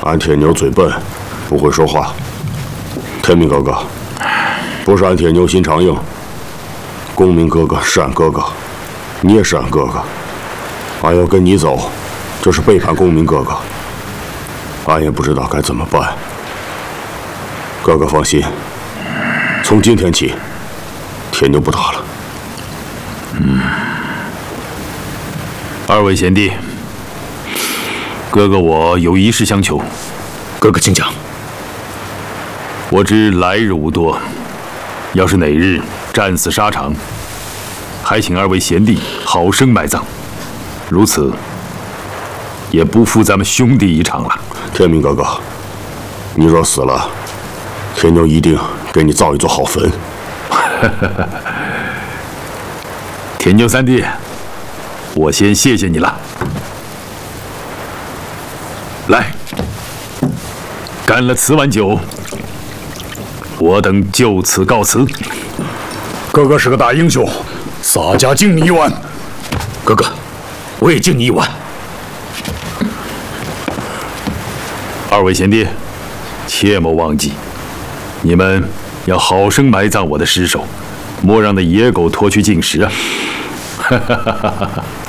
俺铁牛嘴笨，不会说话。天明哥哥，不是俺铁牛心肠硬。公明哥哥是俺哥哥，你也是俺哥哥。俺要跟你走，这是背叛公明哥哥。俺也不知道该怎么办。哥哥放心，从今天起，铁牛不打了。 二位贤弟，哥哥我有一事相求。 哥哥请讲。 我知来日无多，要是哪日战死沙场，还请二位贤弟好生埋葬，如此也不负咱们兄弟一场了。 天明哥哥，你若死了，铁牛一定给你造一座好坟。 铁牛三弟，我先谢谢你了。来，干了此碗酒，我等就此告辞。 哥哥是个大英雄，洒家敬你一碗。哥哥，我也敬你一碗。 二位贤弟，切莫忘记，你们要好生埋葬我的尸首，莫让那野狗拖去进食啊！